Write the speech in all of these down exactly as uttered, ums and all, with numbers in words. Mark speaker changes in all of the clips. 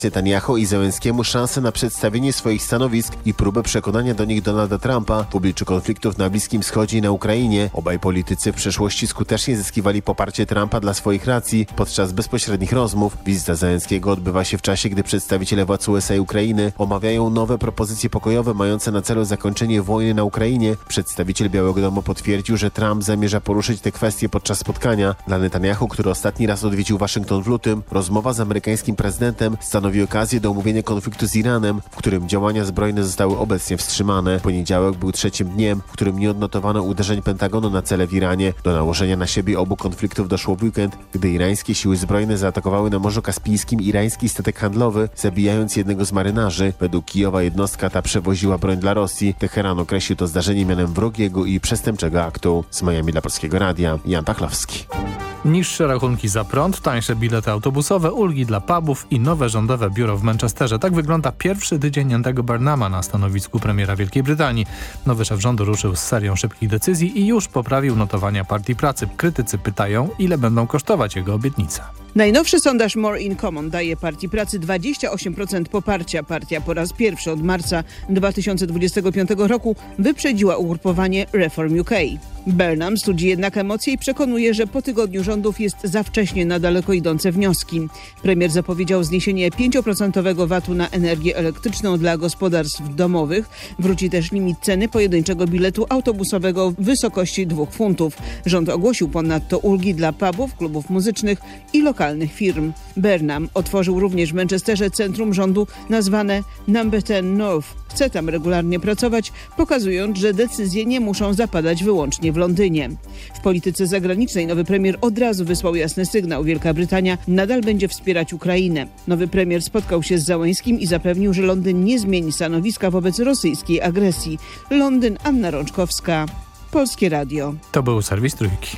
Speaker 1: Netanyahu i Zełenskiemu szansę na przedstawienie swoich stanowisk i próbę przekonania do nich Donalda Trumpa w obliczu konfliktów na Bliskim Wschodzie i na Ukrainie. Obaj politycy w przeszłości skutecznie zyskiwali poparcie Trumpa dla swoich racji podczas bezpośrednich rozmów. Wizyta Zełenskiego odbywa się w czasie, gdy przedstawiciele władz U S A i Ukrainy omawiają nowe propozycje pokojowe mające na celu zakończenie wojny na Ukrainie. Przedstawiciel Białego Domu potwierdził, że Trump zamierza poruszyć te kwestie podczas spotkania. Dla Netanyahu, który ostatni raz odwiedził Waszyngton w lutym, rozmowa z amerykańskim prezydentem stanowi okazję do omówienia konfliktu z Iranem, w którym działania zbrojne zostały obecnie wstrzymane. Poniedziałek był trzecim dniem, w którym nie odnotowano uderzeń Pentagonu na cele w Iranie. Do nałożenia na siebie obu konfliktów doszło w weekend, gdy irańskie siły zbrojne zaatakowały na Morzu Kaspijskim irański statek handlowy, zabijając jednego z marynarzy. Według Kijowa jednostka ta przewoziła broń dla Rosji. Teheran określił to zdarzenie mianem wrogiego i przestępczego aktu. Z Miami dla Polskiego Radia, Jan Pachlowski.
Speaker 2: Niższe rachunki za prąd, tańsze bilety autobusowe, ulgi dla pubów i nowe rządowe biuro w Manchesterze. Tak wygląda pierwszy tydzień Andy'ego Burnhama na stanowisku premiera Wielkiej Brytanii. Nowy szef rządu ruszył z serią szybkich decyzji i już poprawił notowania Partii Pracy. Krytycy pytają, ile będą kosztować jego obietnice.
Speaker 3: Najnowszy sondaż More in Common daje Partii Pracy dwadzieścia osiem procent poparcia. Partia po raz pierwszy od marca dwa tysiące dwudziestego piątego roku wyprzedziła ugrupowanie Reform U K. Burnham studzi jednak emocje i przekonuje, że po tygodniu rządów jest za wcześnie na daleko idące wnioski. Premier zapowiedział zniesienie pięć procent vatu na energię elektryczną dla gospodarstw domowych. Wróci też limit ceny pojedynczego biletu autobusowego w wysokości dwóch funtów. Rząd ogłosił ponadto ulgi dla pubów, klubów muzycznych i lokalnych firm. Burnham otworzył również w Manchesterze centrum rządu nazwane Number ten North. Chce tam regularnie pracować, pokazując, że decyzje nie muszą zapadać wyłącznie w Londynie. W polityce zagranicznej nowy premier od razu wysłał jasny sygnał. Wielka Brytania nadal będzie wspierać Ukrainę. Nowy premier spotkał się z Zełenskim i zapewnił, że Londyn nie zmieni stanowiska wobec rosyjskiej agresji. Londyn, Anna Rączkowska, Polskie Radio.
Speaker 2: To był serwis Trójki.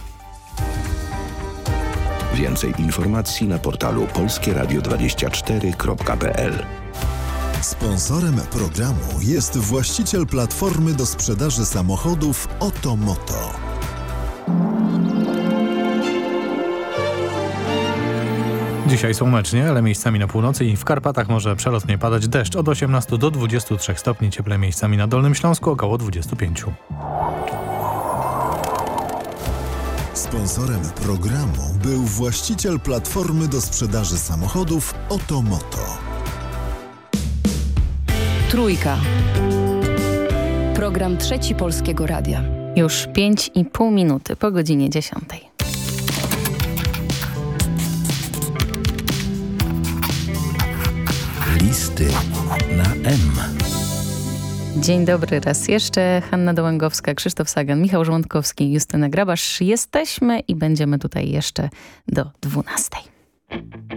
Speaker 4: Więcej informacji na portalu polskie radio dwadzieścia cztery kropka p l.
Speaker 5: Sponsorem programu jest właściciel platformy do sprzedaży samochodów Otomoto.
Speaker 2: Dzisiaj słonecznie, ale miejscami na północy i w Karpatach może przelotnie padać deszcz od osiemnastu do dwudziestu trzech stopni, cieple miejscami na Dolnym Śląsku około dwudziestu pięciu.
Speaker 5: Sponsorem programu był właściciel platformy do sprzedaży samochodów Otomoto.
Speaker 6: Trójka. Program Trzeci Polskiego Radia.
Speaker 7: Już pięć i pół minuty po godzinie dziesiątej.
Speaker 4: Listy na M.
Speaker 7: Dzień dobry raz jeszcze. Hanna Dołęgowska, Krzysztof Sagan, Michał Żołądkowski, Justyna Grabasz. Jesteśmy i będziemy tutaj jeszcze do dwunastej.